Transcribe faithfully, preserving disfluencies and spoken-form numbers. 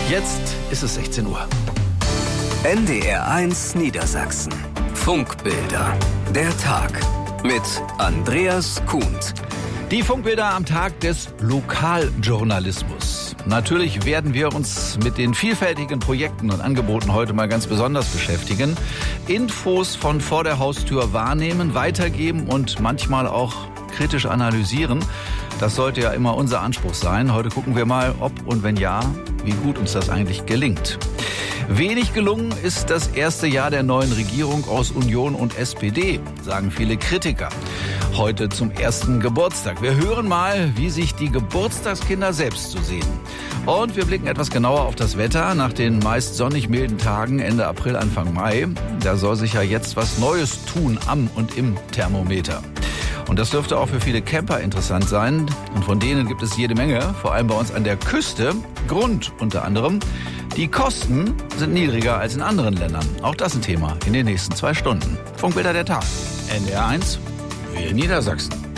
Jetzt ist es sechzehn Uhr. N D R eins Niedersachsen. Funkbilder. Der Tag mit Andreas Kuhnt. Die Funkbilder am Tag des Lokaljournalismus. Natürlich werden wir uns mit den vielfältigen Projekten und Angeboten heute mal ganz besonders beschäftigen. Infos von vor der Haustür wahrnehmen, weitergeben und manchmal auch kritisch analysieren. Das sollte ja immer unser Anspruch sein. Heute gucken wir mal, ob und wenn ja, wie gut uns das eigentlich gelingt. Wenig gelungen ist das erste Jahr der neuen Regierung aus Union und S P D, sagen viele Kritiker. Heute zum ersten Geburtstag. Wir hören mal, wie sich die Geburtstagskinder selbst so sehen. Und wir blicken etwas genauer auf das Wetter nach den meist sonnig milden Tagen Ende April, Anfang Mai. Da soll sich ja jetzt was Neues tun am und im Thermometer. Und das dürfte auch für viele Camper interessant sein. Und von denen gibt es jede Menge, vor allem bei uns an der Küste. Grund unter anderem: die Kosten sind niedriger als in anderen Ländern. Auch das ein Thema in den nächsten zwei Stunden. Funkbilder der Tag. N D R eins, wir in Niedersachsen.